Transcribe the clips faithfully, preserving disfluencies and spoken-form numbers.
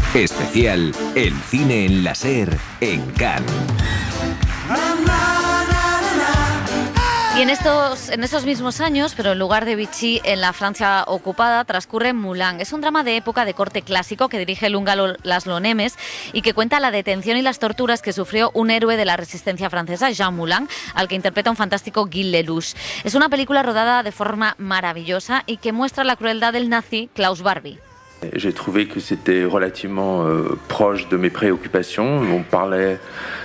Especial El cine en la SER en Cannes. Y en estos, en esos mismos años, pero en lugar de Vichy, en la Francia ocupada, transcurre Moulin. Es un drama de época de corte clásico que dirige el húngaro László Nemes y que cuenta la detención y las torturas que sufrió un héroe de la resistencia francesa, Jean Moulin, al que interpreta un fantástico Guy Lelouch. Es una película rodada de forma maravillosa y que muestra la crueldad del nazi Klaus Barbie. J'ai trouvé que c'était relativement euh, proche de mes préoccupations. On parlait,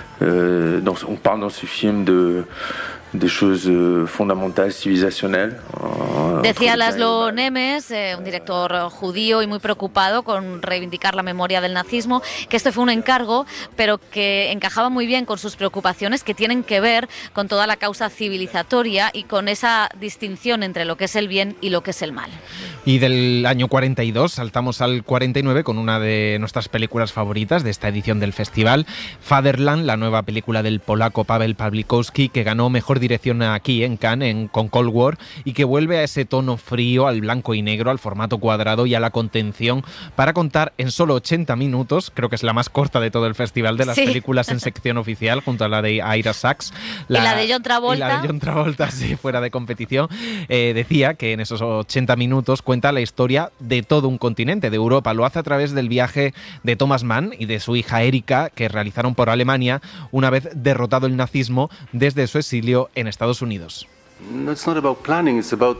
euh, dans, on parle dans ce film de de choses euh, fundamentales, civilisationnelles. Decía László Nemes, eh, un director judío y muy preocupado con reivindicar la memoria del nazismo, que esto fue un encargo, pero que encajaba muy bien con sus preocupaciones que tienen que ver con toda la causa civilizatoria y con esa distinción entre lo que es el bien y lo que es el mal. Y del año cuarenta y dos saltamos al cuarenta y nueve con una de nuestras películas favoritas de esta edición del festival, Fatherland, la nueva película del polaco Paweł Pawlikowski, que ganó mejor dirección aquí en Cannes en, con Cold War y que vuelve a ese tono frío, al blanco y negro, al formato cuadrado y a la contención para contar en solo ochenta minutos, creo que es la más corta de todo el festival de las sí. películas en sección oficial, junto a la de Ira Sachs. La, y la de John Travolta. Y la de John Travolta, sí, fuera de competición. Eh, decía que en esos ochenta minutos cuenta la historia de todo un continente, de Europa. Lo hace a través del viaje de Thomas Mann y de su hija Erika, que realizaron por Alemania una vez derrotado el nazismo desde su exilio en Estados Unidos. It's not about planning, it's about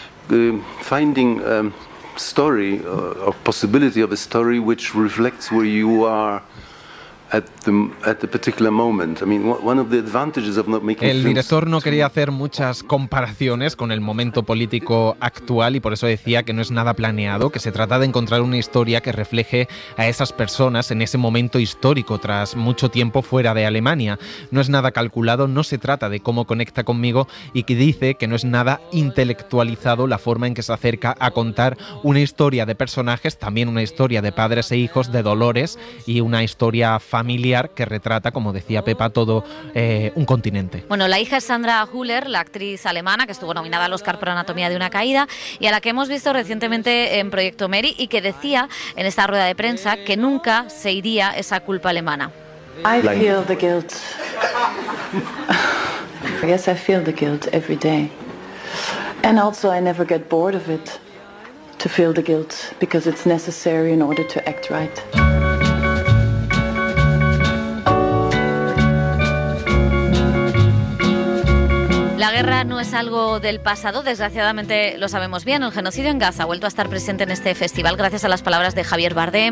uh, finding a um, story uh, or possibility of a story which reflects where you are at the at the particular moment. I mean, one of the advantages of not making El director no quería hacer muchas comparaciones con el momento político actual y por eso decía que no es nada planeado, que se trata de encontrar una historia que refleje a esas personas en ese momento histórico tras mucho tiempo fuera de Alemania. No es nada calculado, no se trata de cómo conecta conmigo y que dice que no es nada intelectualizado la forma en que se acerca a contar una historia de personajes, también una historia de padres e hijos, de dolores y una historia familiar familiar que retrata, como decía Pepa, todo eh, un continente. Bueno, la hija es Sandra Hüller, la actriz alemana que estuvo nominada al Oscar por Anatomía de una caída y a la que hemos visto recientemente en Proyecto Mary y que decía en esta rueda de prensa que nunca se iría esa culpa alemana. I feel the guilt. Yes, I feel the guilt every day. And also I never get bored of it, to feel the guilt, because it's necessary in order to act right. La guerra no es algo del pasado, desgraciadamente lo sabemos bien. El genocidio en Gaza ha vuelto a estar presente en este festival gracias a las palabras de Javier Bardem.